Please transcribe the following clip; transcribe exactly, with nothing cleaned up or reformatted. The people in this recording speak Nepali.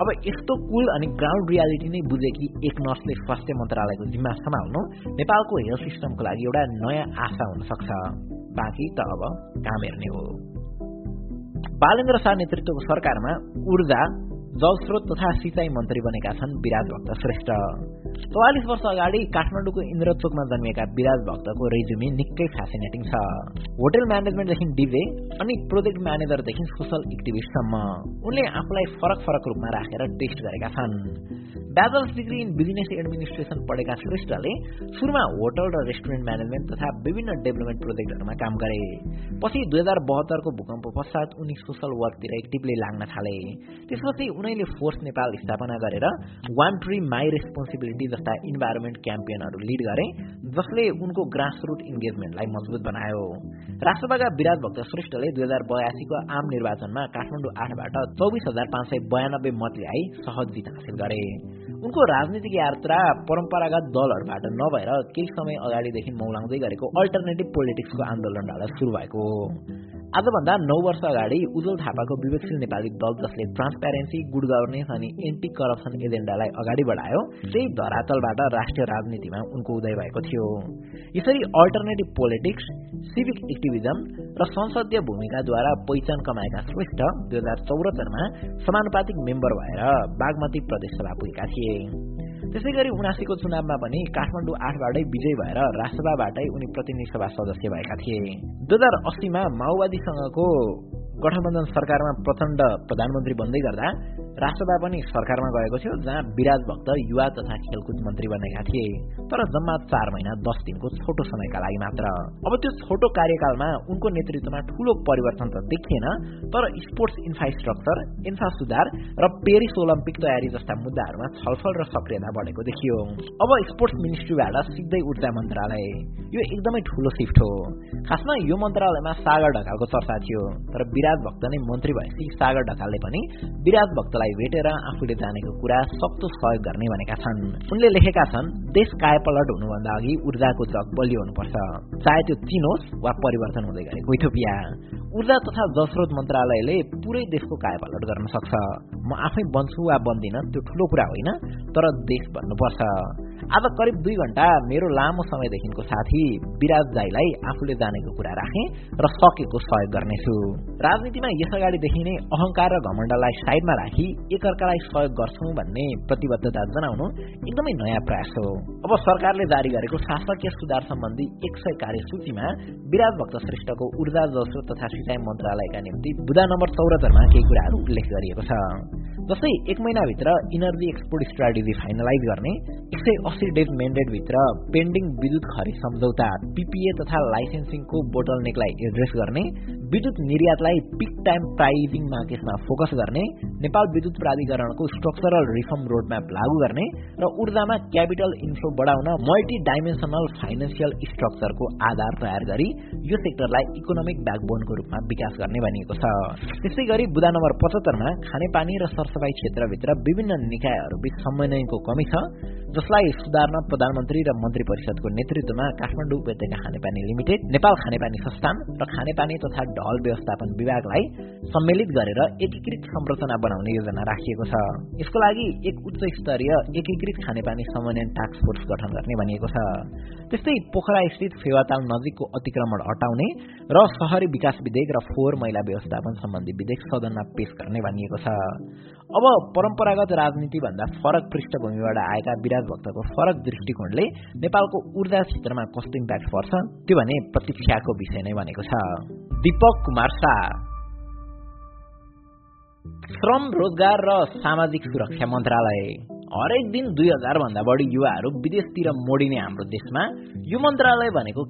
अब यस्तो कुल अनि ग्राउन्ड रियालिटी नै बुझेकी एक नर्सले स्वास्थ्य मन्त्रालयको जिम्मा सम्हाल्नु नेपालको हेल्थ सिस्टमको लागि एउटा नयाँ आशा हुन सक्छ। बाँकी त अब काम हेर्ने हो। बालेन्द्र शाह नेतृत्वको सरकारमा ऊर्जा, जलस्रोत तथा सिंचाई मन्त्री बनेका छन् विराज भक्त श्रेष्ठ। चौवालिस वर्ष अगाडि काठमाडौँको इन्द्रचोकमा जन्मिएका विराज भक्तको रेज्युमे निकै फ्यासिनेटिङ छ। होटल म्यानेजमेन्टदेखि डिजे अनि प्रोजेक्ट म्यानेजरदेखि सोसल एक्टिभिस्टसम्म उनले आफूलाई फरक फरक रूपमा राखेर टेस्ट गरेका छन्। Bachelors degree in business administration पढेका श्रेष्ठले सुरुमा होटल र रेस्टुरेन्ट म्यानेजमेन्ट तथा विभिन्न डेभलपमेन्ट प्रोजेक्टहरूमा काम गरे। पछि दुई हजार बहत्तरको भूकम्प पश्चात उनी सोसल वर्कतिर एक्टिभली लाग्न थाले। त्यसपछि उनैले फोर्स नेपाल स्थापना गरेर वान ट्री माई रेस्पोन्सिबिलिटी जस्ता इन्भाइरोमेन्ट क्याम्पेनहरू लिड गरे, जसले उनको ग्रासरुट इन्गेजमेन्टलाई मजबुत बनायो। राष्ट्रसभाका विराज भक्त श्रेष्ठले दुई हजार बयासीको आम निर्वाचनमा काठमाडौँ आठबाट चौबिस हजार पाँच सय बयानब्बे मत ल्याई सहज जित हासिल गरे। उनको राजनीतिक यात्रा परम्परागत दलहरूबाट नभएर केही समय अगाडिदेखि मौलाउँदै गरेको अल्टरनेटिभ पोलिटिक्सको आन्दोलनबाट सुरु भएको हो। आजभन्दा नौ वर्ष अगाडि उज्जवल थापाको विवेकशील नेपाली दल, जसले ट्रान्सप्यारेन्सी, गुड गभर्नेन्स अनि एन्टी करप्सन एजेन्डालाई अगाडि बढायो, त्यही धरातलबाट राष्ट्रिय राजनीतिमा उनको उदय भएको थियो। यसरी अल्टरनेटिभ पोलिटिक्स, सिभिक एक्टिभिजम र संसदीय भूमिकाद्वारा पहिचान कमाएका श्रेष्ठ दुई हजार चौरात्तरमा समानुपातिक मेम्बर भएर बागमती प्रदेशसभा पुगेका थिए। त्यसै गरी उनासीको चुनावमा पनि काठमाडौँ आठबाटै विजयी भएर राष्ट्रसभाबाटै उनी प्रतिनिधि सभा सदस्य भएका थिए। दुई हजार अस्सीमा माओवादीसँगको गठबन्धन सरकारमा प्रचण्ड प्रधानमन्त्री बन्दै गर्दा राष्ट्रसभा पनि सरकारमा गएको थियो, जहाँ विराज भक्त युवा तथा खेलकुद मन्त्री बनेका थिए, तर जम्मा चार महिना दस दिनको छोटो समयका लागि मात्र। अब त्यो छोटो कार्यकालमा उनको नेतृत्वमा ठूलो परिवर्तन त देखिएन, तर स्पोर्ट्स इन्फ्रास्ट्रक्चर, इन्फ्रा सुधार र पेरिस ओलम्पिक तयारी जस्ता मुद्दाहरूमा छलफल र सक्रियता बढेको देखियो। अब स्पोर्ट्स मिनिस्ट्रीबाट सिधै ऊर्जा मन्त्रालय, यो एकदमै ठूलो शिफ्ट हो। खासमा यो मन्त्रालयमा सागर ढकालको चर्चा थियो, तर विराज भक्त नै मन्त्री भएपछि सागर ढकालले पनि विराज भक्तलाई भेटेर आफूले जानेको कुरा सक्दो सहयोग गर्ने भनेका छन्। उनले लेखेका छन्, देश कायापलट हुनुभन्दा अघि ऊर्जाको जग बलियो हुनुपर्छ, चाहे त्यो चीन होस् वा परिवर्तन हुँदै गरेको इथियोपिया। ऊर्जा तथा जलस्रोत मन्त्रालयले पुरै देशको कायापलट गर्न सक्छ। म आफै बन्छु वा बन्दिन त्यो ठूलो कुरा होइन, तर देश बन्नुपर्छ। आज करिब दुई घण्टा मेरो लामो समयदेखिको साथी विराज दाईलाई आफूले जानेको कुरा राखेँ र सकेको सहयोग गर्नेछु। राजनीतिमा यसअगाडिदेखि नै अहंकार र घमण्डलाई साइडमा राखी एकअर्कालाई सहयोग गर्छौं भन्ने प्रतिबद्धता जनाउनु एकदमै नयाँ प्रयास हो। अब सरकारले जारी गरेको शासकीय सुधार सम्बन्धी एक सय कार्यसूचीमा विराज भक्त श्रेष्ठको ऊर्जा, जलस्रोत तथा सिंचाई मन्त्रालयका निम्ति बुदा नम्बर चौरात्तरमा केही कुराहरू उल्लेख गरिएको छ। जस्तै एक महिनाभित्र इनर्जी एक्सपोर्ट स्ट्राटेजी फाइनलाइज गर्ने, एक सय अस्सी डेज मेन्डेट भित्र पेन्डिङ विद्युत खरिद सम्झौता, पीपीए तथा लाइसेन्सिङको बोटलनेकलाई एड्रेस गर्ने, विद्युत निर्यातलाई पिक टाइम प्राइजिङ मार्केटमा फोकस गर्ने, नेपाल विद्युत प्राधिकरणको स्ट्रक्चरल रिफर्म रोडम्याप लागू गर्ने र ऊर्जामा क्यापिटल इन्फ्लो बढाउन मल्टी डाइमेन्सनल फाइनेन्सियल स्ट्रक्चरको आधार तयार गरी यो सेक्टरलाई इकोनोमिक ब्याकबोनको रूपमा विकास गर्ने भनिएको छ। त्यसै गरी बुदा नम्बर पचहत्तरमा खानेपानी र सरसफाई क्षेत्रभित्र विभिन्न निकायहरूबीच समन्वयको कमी छ, जसलाई सुधार्न प्रधानमन्त्री र मन्त्री परिषदको नेतृत्वमा काठमाडौँ उपत्यका खानेपानी लिमिटेड, नेपाल खानेपानी संस्थान र खानेपानी तथा ढल व्यवस्थापन विभागलाई सम्मिलित गरेर एकीकृत संरचना बनाउने योजना राखिएको छ। यसको लागि एक उच्च स्तरीय एकीकृत खानेपानी समन्वयन टास्क फोर्स गठन गर्ने भनिएको छ। त्यस्तै पोखरा स्थित फेवाताल नजिकको अतिक्रमण हटाउने र शहरी विकास विधेयक र फोहोर मैला व्यवस्थापन सम्बन्धी विधेयक सदनमा पेश गर्ने भनिएको छ। अब परम्परागत राजनीति भन्दा फरक पृष्ठभूमिबाट आएका विराज भक्तको फरक दृष्टिकोणले नेपालको ऊर्जा क्षेत्रमा कस्तो इम्प्याक्ट पर्छ त्यो भने प्रतीक्षाको विषय नै बनेको छ। दीपक कुमार शाह, श्रम, रोजगार र सामाजिक सुरक्षा मन्त्रालय। हरेक दिन दुई हजार भन्दा बढी युवाहरू विदेशतिर मोडिने हाम्रो देशमा यो मन्त्रालय भनेको